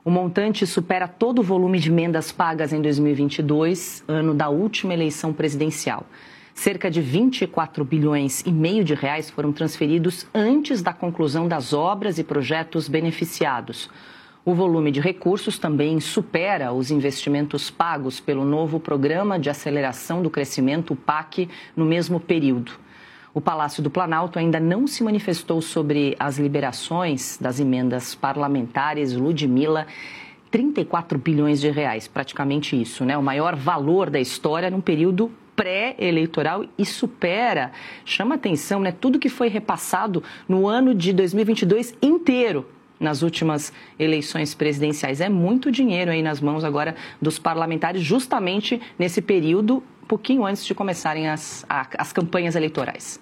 O montante supera todo o volume de emendas pagas em 2022, ano da última eleição presidencial. Cerca de 24 bilhões e meio de reais foram transferidos antes da conclusão das obras e projetos beneficiados. O volume de recursos também supera os investimentos pagos pelo novo Programa de Aceleração do Crescimento, o PAC, no mesmo período. O Palácio do Planalto ainda não se manifestou sobre as liberações das emendas parlamentares. Ludmila, 34 bilhões de reais, praticamente isso, né? O maior valor da história num período pré-eleitoral e chama atenção, né? Tudo que foi repassado no ano de 2022 inteiro nas últimas eleições presidenciais. É muito dinheiro aí nas mãos agora dos parlamentares, justamente nesse período, pouquinho antes de começarem as campanhas eleitorais.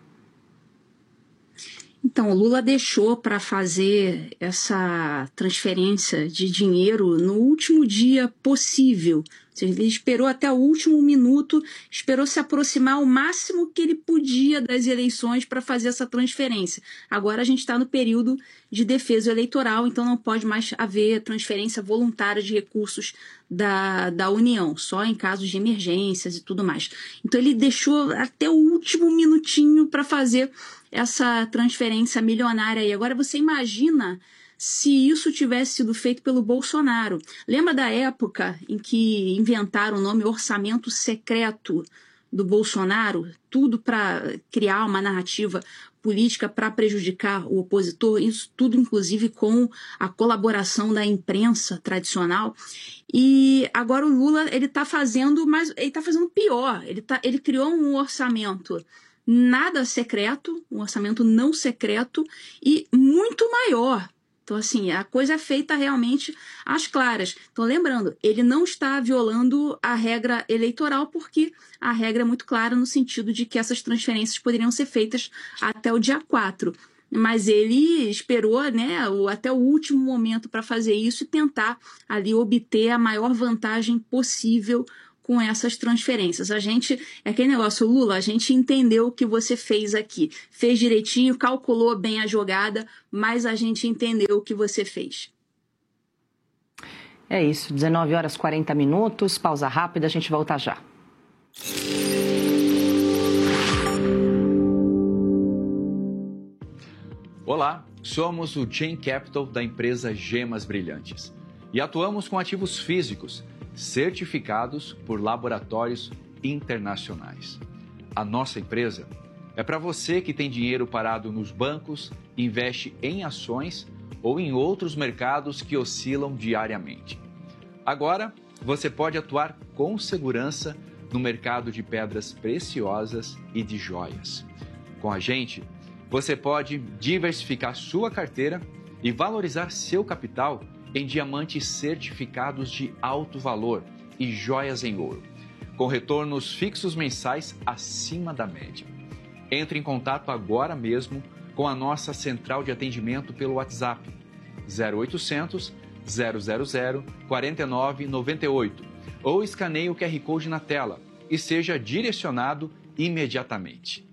Então, o Lula deixou para fazer essa transferência de dinheiro no último dia possível. Ou seja, ele esperou até o último minuto, esperou se aproximar o máximo que ele podia das eleições para fazer essa transferência. Agora a gente está no período de defesa eleitoral, então não pode mais haver transferência voluntária de recursos da União, só em casos de emergências e tudo mais. Então ele deixou até o último minutinho para fazer essa transferência milionária aí. Agora você imagina se isso tivesse sido feito pelo Bolsonaro. Lembra da época em que inventaram o nome orçamento secreto do Bolsonaro? Tudo para criar uma narrativa política para prejudicar o opositor, isso tudo inclusive com a colaboração da imprensa tradicional. E agora o Lula ele está fazendo pior. Ele criou um orçamento nada secreto, um orçamento não secreto e muito maior. Então, assim, a coisa é feita realmente às claras. Então, lembrando, ele não está violando a regra eleitoral, porque a regra é muito clara no sentido de que essas transferências poderiam ser feitas até o dia 4. Mas ele esperou, né, até o último momento para fazer isso e tentar ali obter a maior vantagem possível com essas transferências. É aquele negócio, Lula, a gente entendeu o que você fez aqui. Fez direitinho, calculou bem a jogada, mas a gente entendeu o que você fez. É isso, 19 horas 40 minutos, pausa rápida, a gente volta já. Olá, somos o Chain Capital da empresa Gemas Brilhantes e atuamos com ativos físicos certificados por laboratórios internacionais. A nossa empresa é para você que tem dinheiro parado nos bancos, investe em ações ou em outros mercados que oscilam diariamente. Agora, você pode atuar com segurança no mercado de pedras preciosas e de joias. Com a gente, você pode diversificar sua carteira e valorizar seu capital em diamantes certificados de alto valor e joias em ouro, com retornos fixos mensais acima da média. Entre em contato agora mesmo com a nossa central de atendimento pelo WhatsApp 0800 000 4998 ou escaneie o QR Code na tela e seja direcionado imediatamente.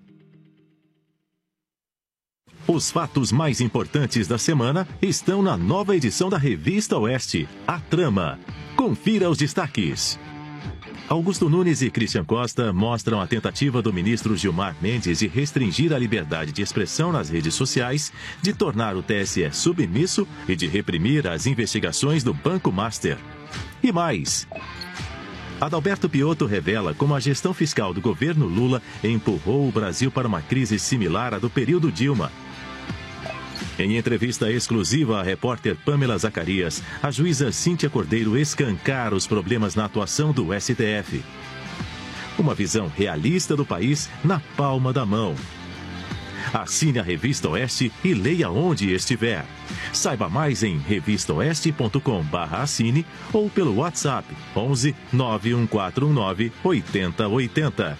Os fatos mais importantes da semana estão na nova edição da Revista Oeste, A Trama. Confira os destaques. Augusto Nunes e Christian Costa mostram a tentativa do ministro Gilmar Mendes de restringir a liberdade de expressão nas redes sociais, de tornar o TSE submisso e de reprimir as investigações do Banco Master. E mais. Adalberto Piotto revela como a gestão fiscal do governo Lula empurrou o Brasil para uma crise similar à do período Dilma. Em entrevista exclusiva à repórter Pamela Zacarias, a juíza Cíntia Cordeiro escancara os problemas na atuação do STF. Uma visão realista do país na palma da mão. Assine a Revista Oeste e leia onde estiver. Saiba mais em revistaoeste.com/assine ou pelo WhatsApp 11 91419 8080.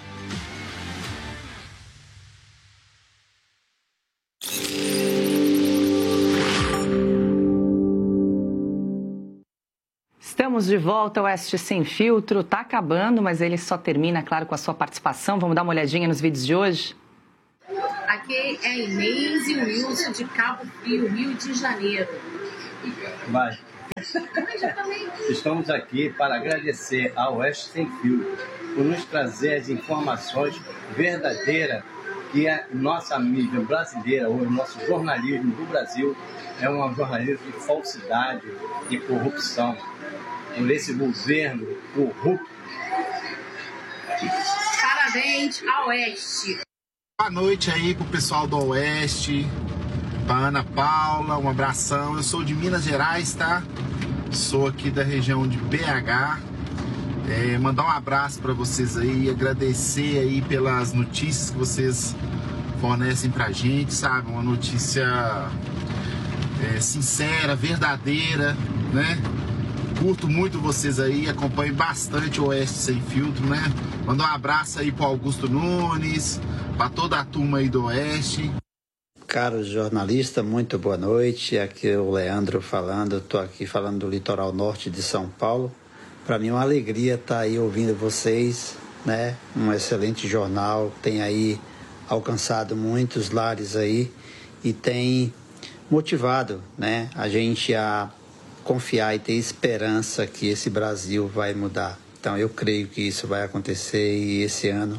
Estamos de volta ao Oeste Sem Filtro. Está acabando, mas ele só termina, claro, com a sua participação. Vamos dar uma olhadinha nos vídeos de hoje? Aqui é a Inês e o Wilson de Cabo Frio, Rio de Janeiro. Vai. Estamos aqui para agradecer a Oeste Sem Filtro por nos trazer as informações verdadeiras que a nossa mídia brasileira, ou o nosso jornalismo do Brasil, é um jornalismo de falsidade e corrupção. Por esse governo corrupto. Parabéns ao Oeste. Boa noite aí pro pessoal do Oeste, pra Ana Paula, um abração. Eu sou de Minas Gerais, tá? Sou aqui da região de BH. Mandar um abraço para vocês aí, agradecer aí pelas notícias que vocês fornecem pra gente, sabe? Uma notícia sincera, verdadeira, né? Curto muito vocês aí, acompanho bastante o Oeste Sem Filtro, né? Mandar um abraço aí pro Augusto Nunes, para toda a turma aí do Oeste. Caro jornalista, muito boa noite. Aqui é o Leandro falando. Estou aqui falando do litoral norte de São Paulo. Para mim é uma alegria estar aí ouvindo vocês, né? Um excelente jornal, tem aí alcançado muitos lares aí e tem motivado, né, a gente a confiar e ter esperança que esse Brasil vai mudar. Então eu creio que isso vai acontecer e esse ano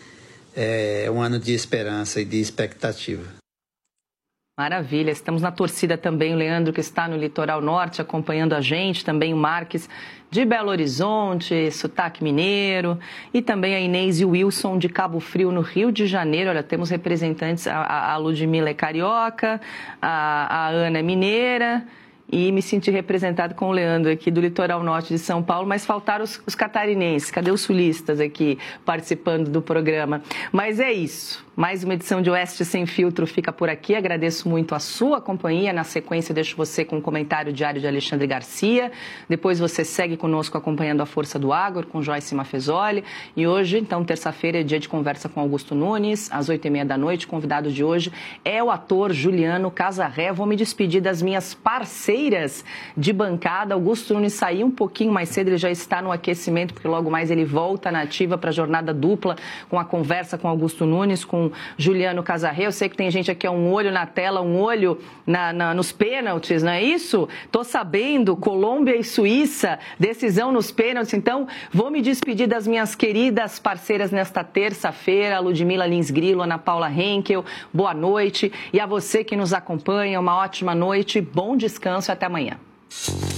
é um ano de esperança e de expectativa. Maravilha, estamos na torcida também, o Leandro que está no litoral norte acompanhando a gente, também o Marques de Belo Horizonte, sotaque mineiro, e também a Inês e o Wilson de Cabo Frio, no Rio de Janeiro. Olha, temos representantes, a Ludmila é carioca, a Ana é mineira, e me senti representado com o Leandro aqui do litoral norte de São Paulo, mas faltaram os catarinenses. Cadê os sulistas aqui participando do programa? Mas é isso. Mais uma edição de Oeste Sem Filtro fica por aqui. Agradeço muito a sua companhia. Na sequência, deixo você com um comentário diário de Alexandre Garcia. Depois você segue conosco acompanhando a Força do Agro com Joyce Mafezoli. E hoje, então, terça-feira, é dia de conversa com Augusto Nunes, às 8h30 da noite. O convidado de hoje é o ator Juliano Casarré. Vou me despedir das minhas parceiras de bancada. Augusto Nunes saiu um pouquinho mais cedo, ele já está no aquecimento, porque logo mais ele volta na ativa para a jornada dupla com a conversa com Augusto Nunes, com Juliano Casarré. Eu sei que tem gente aqui, um olho na tela, um olho nos pênaltis, não é isso? Tô sabendo, Colômbia e Suíça, decisão nos pênaltis. Então, vou me despedir das minhas queridas parceiras nesta terça-feira, Ludmila Lins Grilo, Ana Paula Henkel, boa noite. E a você que nos acompanha, uma ótima noite, bom descanso e até amanhã.